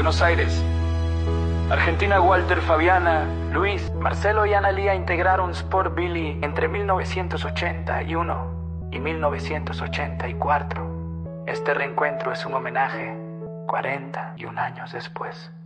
Buenos Aires. Argentina, Walter, Fabiana, Luis, Marcelo y Analía integraron Sport Billy entre 1981 y 1984. Este reencuentro es un homenaje 41 años después.